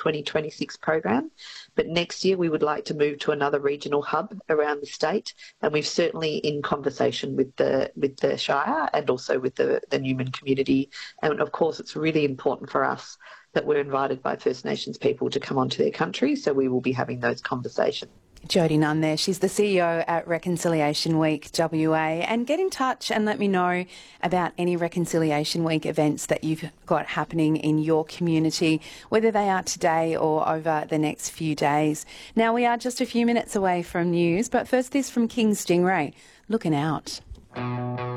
2026 program. But next year we would like to move to another regional hub around the state, and we've certainly in conversation with the Shire and also with the Newman community. And of course, it's really important for us that we're invited by First Nations people to come onto their country, so we will be having those conversations. Jodie Nunn there. She's the CEO at Reconciliation Week WA. And get in touch and let me know about any Reconciliation Week events that you've got happening in your community, whether they are today or over the next few days. Now, we are just a few minutes away from news, but first this from King Stingray. Looking out.